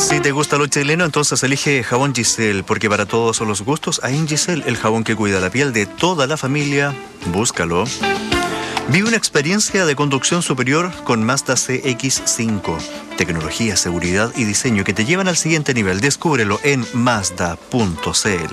Si te gusta lo chileno, entonces elige jabón Giselle, porque para todos son los gustos hay en Giselle el jabón que cuida la piel de toda la familia. Búscalo. Vive una experiencia de conducción superior con Mazda CX-5. Tecnología, seguridad y diseño que te llevan al siguiente nivel. Descúbrelo en Mazda.cl.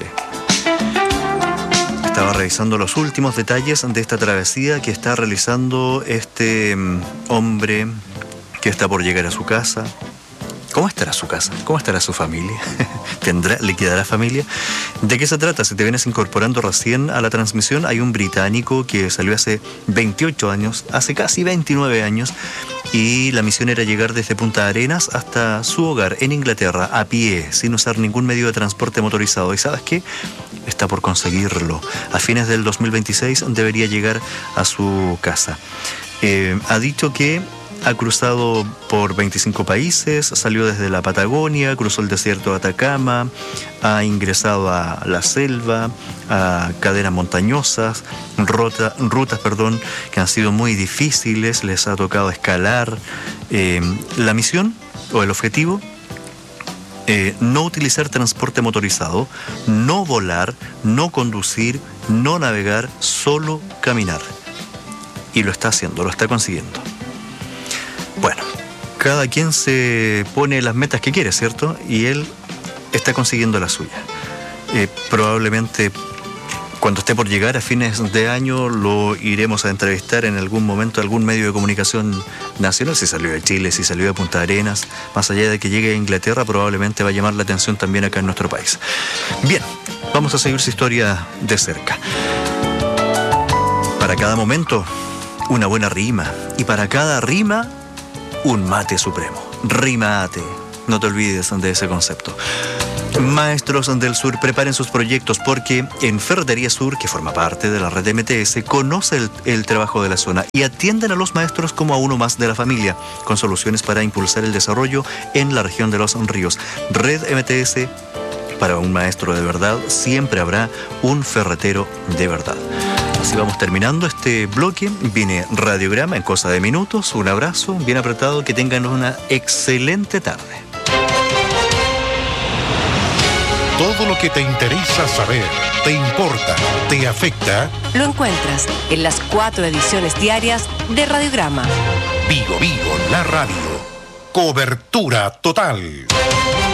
Estaba revisando los últimos detalles de esta travesía que está realizando este hombre que está por llegar a su casa. ¿Cómo estará su casa? ¿Cómo estará su familia? ¿Le quedará familia? ¿De qué se trata? Si te vienes incorporando recién a la transmisión, hay un británico que salió hace 28 años, hace casi 29 años, y la misión era llegar desde Punta Arenas hasta su hogar en Inglaterra, a pie, sin usar ningún medio de transporte motorizado. ¿Y sabes qué? Está por conseguirlo. A fines del 2026 debería llegar a su casa. Ha dicho que ha cruzado por 25 países, salió desde la Patagonia, cruzó el desierto de Atacama, ha ingresado a la selva, a cadenas montañosas, rutas que han sido muy difíciles, les ha tocado escalar. La misión o el objetivo, no utilizar transporte motorizado, no volar, no conducir, no navegar, solo caminar. Y lo está haciendo, lo está consiguiendo. Bueno, cada quien se pone las metas que quiere, ¿cierto? Y él está consiguiendo la suya. Probablemente cuando esté por llegar a fines de año lo iremos a entrevistar en algún momento, algún medio de comunicación nacional, si salió de Chile, si salió de Punta Arenas. Más allá de que llegue a Inglaterra, probablemente va a llamar la atención también acá en nuestro país. Bien, vamos a seguir su historia de cerca. Para cada momento, una buena rima. Y para cada rima, un mate supremo. Rimate. No te olvides de ese concepto. Maestros del Sur, preparen sus proyectos porque en Ferretería Sur, que forma parte de la red de MTS, conoce el trabajo de la zona y atienden a los maestros como a uno más de la familia, con soluciones para impulsar el desarrollo en la región de los ríos. Red MTS, para un maestro de verdad, siempre habrá un ferretero de verdad. Así vamos terminando este bloque. Viene Radiograma en cosa de minutos. Un abrazo bien apretado. Que tengan una excelente tarde. Todo lo que te interesa saber, te importa, te afecta, lo encuentras en las 4 ediciones diarias de Radiograma. Vigo, la radio. Cobertura total.